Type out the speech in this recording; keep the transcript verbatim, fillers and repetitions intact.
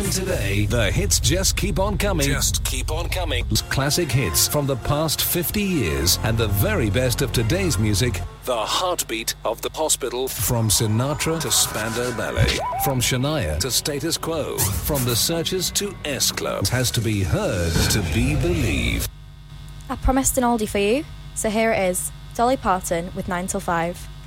And today, the hits just keep on coming. Just keep on coming. Classic hits from the past fifty years and the very best of today's music. The heartbeat of the hospital. From Sinatra to Spandau Ballet. From Shania to Status Quo. From The Searchers to S Club. Has to be heard to be believed. I promised an oldie for you, so here it is. Dolly Parton with nine till five.